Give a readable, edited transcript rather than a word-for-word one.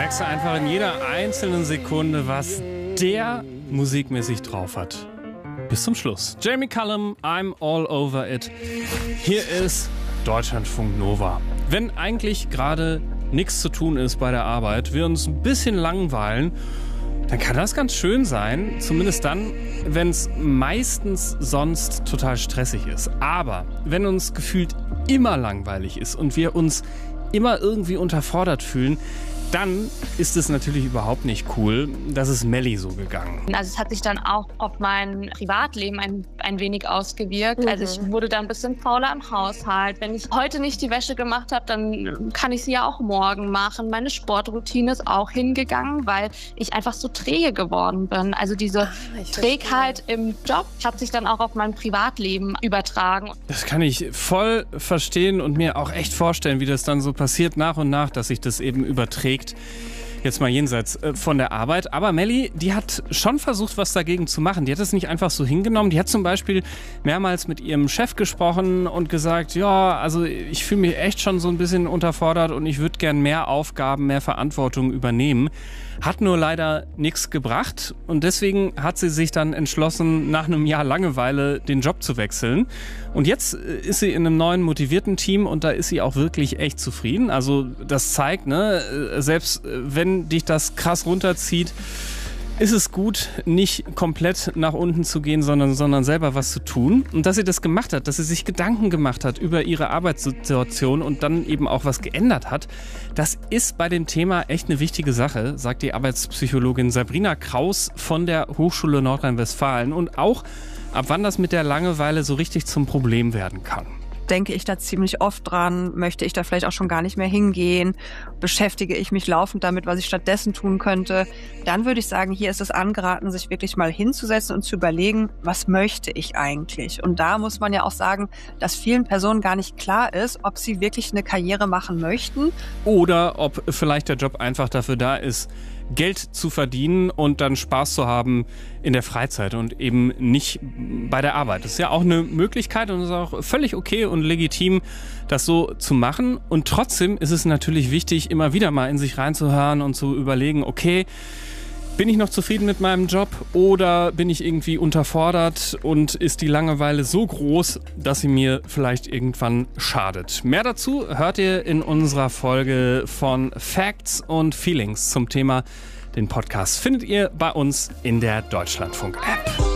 merkst du einfach in jeder einzelnen Sekunde, was der musikmäßig drauf hat. Bis zum Schluss. Jamie Cullum, I'm all over it. Hier ist Deutschlandfunk Nova. Wenn eigentlich gerade nichts zu tun ist bei der Arbeit, wir uns ein bisschen langweilen, dann kann das ganz schön sein, zumindest dann, wenn es meistens sonst total stressig ist. Aber wenn uns gefühlt immer langweilig ist und wir uns immer irgendwie unterfordert fühlen, dann ist es natürlich überhaupt nicht cool. Das ist Melli so gegangen. Also es hat sich dann auch auf mein Privatleben ein wenig ausgewirkt. Also ich wurde dann ein bisschen fauler im Haushalt. Wenn ich heute nicht die Wäsche gemacht habe, dann kann ich sie ja auch morgen machen. Meine Sportroutine ist auch hingegangen, weil ich einfach so träge geworden bin. Also diese Trägheit im Job hat sich dann auch auf mein Privatleben übertragen. Das kann ich voll verstehen und mir auch echt vorstellen, wie das dann so passiert nach und nach, dass sich das eben überträgt. Jetzt mal jenseits von der Arbeit. Aber Melli, die hat schon versucht, was dagegen zu machen. Die hat es nicht einfach so hingenommen. Die hat zum Beispiel mehrmals mit ihrem Chef gesprochen und gesagt, ja, also ich fühle mich echt schon so ein bisschen unterfordert und ich würde gern mehr Aufgaben, mehr Verantwortung übernehmen. Hat nur leider nichts gebracht und deswegen hat sie sich dann entschlossen, nach einem Jahr Langeweile den Job zu wechseln. Und jetzt ist sie in einem neuen, motivierten Team und da ist sie auch wirklich echt zufrieden. Also das zeigt, ne, selbst wenn dich das krass runterzieht, ist es gut, nicht komplett nach unten zu gehen, sondern selber was zu tun. Und dass sie das gemacht hat, dass sie sich Gedanken gemacht hat über ihre Arbeitssituation und dann eben auch was geändert hat, das ist bei dem Thema echt eine wichtige Sache, sagt die Arbeitspsychologin Sabrina Kraus von der Hochschule Nordrhein-Westfalen. Und auch, ab wann das mit der Langeweile so richtig zum Problem werden kann. Denke ich da ziemlich oft dran, möchte ich da vielleicht auch schon gar nicht mehr hingehen, beschäftige ich mich laufend damit, was ich stattdessen tun könnte, dann würde ich sagen, hier ist es angeraten, sich wirklich mal hinzusetzen und zu überlegen, was möchte ich eigentlich? Und da muss man ja auch sagen, dass vielen Personen gar nicht klar ist, ob sie wirklich eine Karriere machen möchten. Oder ob vielleicht der Job einfach dafür da ist, Geld zu verdienen und dann Spaß zu haben in der Freizeit und eben nicht bei der Arbeit. Das ist ja auch eine Möglichkeit und ist auch völlig okay und legitim, das so zu machen. Und trotzdem ist es natürlich wichtig, immer wieder mal in sich reinzuhören und zu überlegen, okay, bin ich noch zufrieden mit meinem Job oder bin ich irgendwie unterfordert und ist die Langeweile so groß, dass sie mir vielleicht irgendwann schadet? Mehr dazu hört ihr in unserer Folge von Facts und Feelings zum Thema. Den Podcast findet ihr bei uns in der Deutschlandfunk-App.